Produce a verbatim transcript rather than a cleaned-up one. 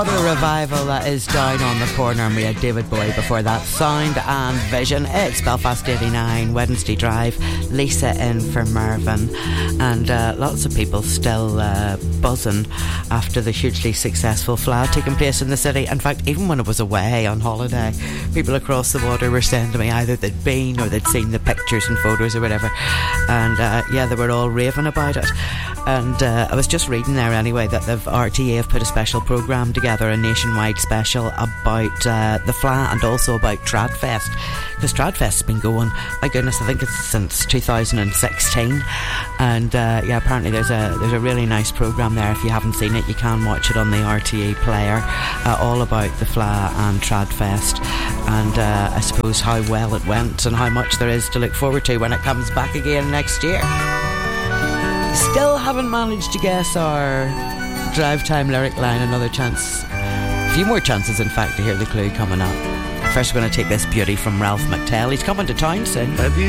The revival that is Down on the Corner, and we had David Bowie before that. Sound and Vision. It's Belfast eighty-nine, Wednesday Drive. Lisa in for Mervyn, and uh, lots of people still uh, buzzing after the hugely successful Fleadh taking place in the city. In fact, even when I was away on holiday, people across the water were saying to me either they'd been or they'd seen the pictures and photos or whatever, and uh, yeah, they were all raving about it. And uh, I was just reading there anyway that the R T A have put a special programme together, a nationwide special about uh, the Fleadh and also about Tradfest, because Tradfest has been going, my goodness, I think it's since two thousand sixteen, and uh, yeah, apparently there's a there's a really nice programme there. If you haven't seen it, you can watch it on the R T A player, uh, all about the Fleadh and Tradfest, and uh, I suppose how well it went and how much there is to look forward to when it comes back again next year. Still haven't managed to guess our drive time lyric line. Another chance, a few more chances in fact, to hear the clue coming up. First we're going to take this beauty from Ralph McTell. He's coming to town soon. Have you